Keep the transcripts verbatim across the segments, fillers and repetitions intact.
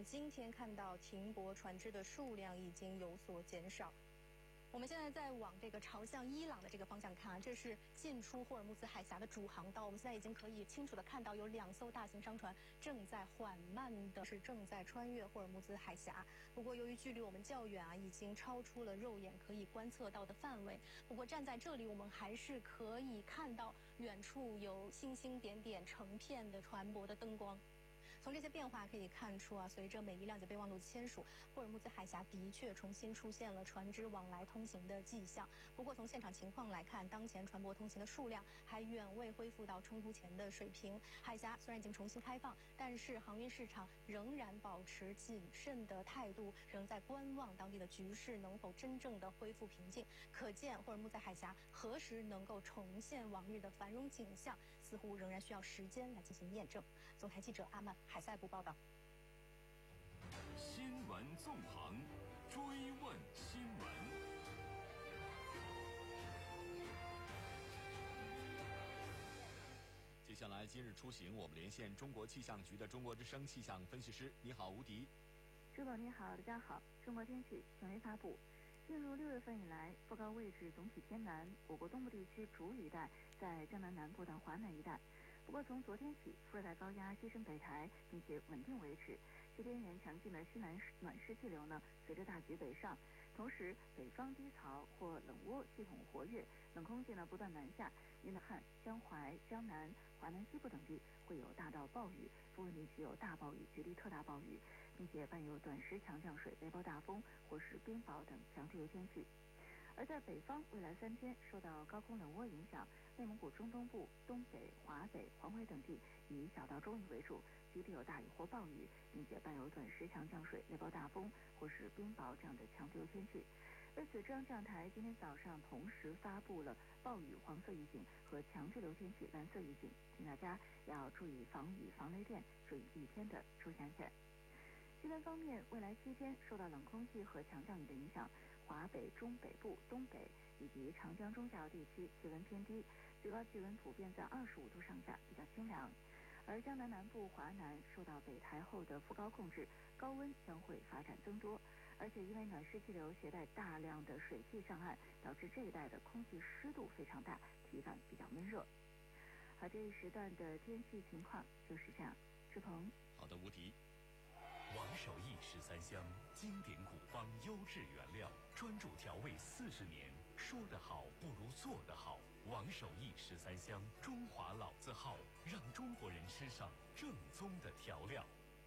今天看到停泊船只的数量已经有所减少。我们现在在往这个朝向伊朗的这个方向看啊，这是进出霍尔木兹海峡的主航道。我们现在已经可以清楚的看到有两艘大型商船正在缓慢的是正在穿越霍尔木兹海峡。不过由于距离我们较远啊，已经超出了肉眼可以观测到的范围。不过站在这里，我们还是可以看到远处有星星点点成片的船舶的灯光。从这些变化可以看出啊，随着美伊谅解备忘录签署，霍尔木兹海峡的确重新出现了船只往来通行的迹象。不过从现场情况来看，当前船舶通行的数量还远未恢复到冲突前的水平。海峡虽然已经重新开放，但是航运市场仍然保持谨慎的态度，仍在观望当地的局势能否真正的恢复平静。可见霍尔木兹海峡何时能够重现往日的繁荣景象，似乎仍然需要时间来进行验证。总台记者阿曼海塞部报道。 新闻纵横，追问新闻。接下来，今日出行，我们连线中国气象局的中国之声气象分析师。你好，吴迪。 朱总你好，大家好。中国天气权威发布，进入六月份以来，副高位置总体偏南，我国东部地区主雨带在江南南部到华南一带。不过从昨天起，副热带高压西伸北台，并且稳定维持。这边缘强劲的西南暖湿气流呢，随着大局北上，同时北方低槽或冷涡系统活跃，冷空气呢不断南下，云南汉、江淮、江南、华南西部等地会有大到暴雨，部分地区有大暴雨、局地特大暴雨，并且伴有短时强降水、雷暴大风或是冰雹等强对流天气。而在北方，未来三天受到高空冷涡影响，内蒙古中东部、东北、华北、黄淮等地以小到中雨为主，局地有大雨或暴雨，并且伴有短时强降水、雷暴大风或是冰雹这样的强对流天气。为此，中央气象台今天早上同时发布了暴雨黄色预警和强对流天气蓝色预警，请大家要注意防雨、防雷电，注意雨天的出行安全。气温方面，未来七天受到冷空气和强降雨的影响，华北、中北部、东北以及长江中下游地区气温偏低，最高气温普遍在二十五度上下，比较清凉。而江南南部、华南受到北台后的副高控制，高温将会发展增多，而且因为暖湿气流携带大量的水汽上岸，导致这一带的空气湿度非常大，体感比较闷热。好，这一时段的天气情况就是这样。志鹏， 好的，吴迪。 王守义十三香，经典古方，优质原料，专注调味四十年。说得好不如做得好。王守义十三香，中华老字号，让中国人吃上正宗的调料。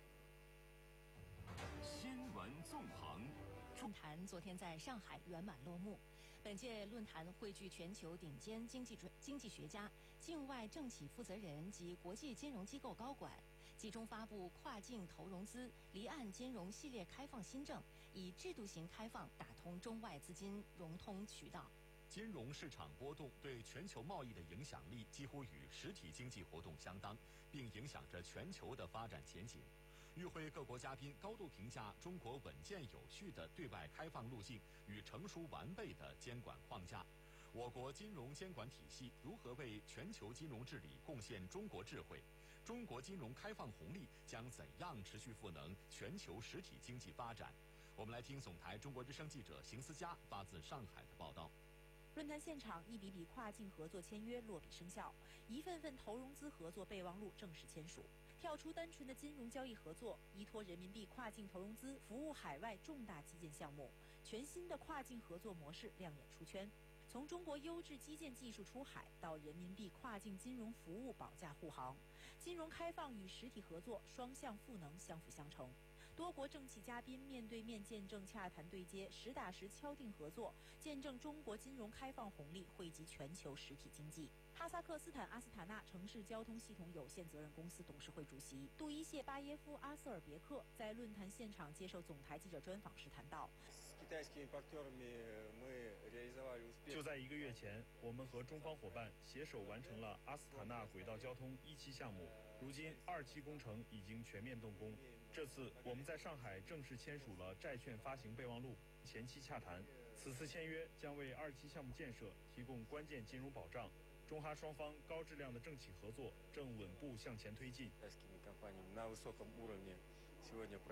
新闻纵横。 论坛昨天在上海圆满落幕。本届论坛汇聚全球顶尖经济经济学家、境外政企负责人及国际金融机构高管，集中发布跨境投融资、离岸金融系列开放新政，以制度型开放打通中外资金融通渠道。 金融市场波动对全球贸易的影响力几乎与实体经济活动相当，并影响着全球的发展前景。与会各国嘉宾高度评价中国稳健有序的对外开放路径与成熟完备的监管框架。我国金融监管体系如何为全球金融治理贡献中国智慧？中国金融开放红利将怎样持续赋能全球实体经济发展？我们来听总台中国之声记者邢思佳发自上海的报道。 论坛现场，一笔笔跨境合作签约落笔生效，一份份投融资合作备忘录正式签署。跳出单纯的金融交易合作，依托人民币跨境投融资服务海外重大基建项目，全新的跨境合作模式亮眼出圈。从中国优质基建技术出海到人民币跨境金融服务保驾护航，金融开放与实体合作双向赋能，相辅相成。多国政企嘉宾面对面见证洽谈对接，实打实敲定合作，见证中国金融开放红利惠及全球实体经济。哈萨克斯坦阿斯塔纳城市交通系统有限责任公司董事会主席杜伊谢巴耶夫阿瑟尔别克在论坛现场接受总台记者专访时谈到， 就在一个月前，我们和中方伙伴携手完成了阿斯塔纳轨道交通一期项目，如今二期工程已经全面动工。这次我们在上海正式签署了债券发行备忘录，前期洽谈。此次签约将为二期项目建设提供关键金融保障。中哈双方高质量的政企合作正稳步向前推进。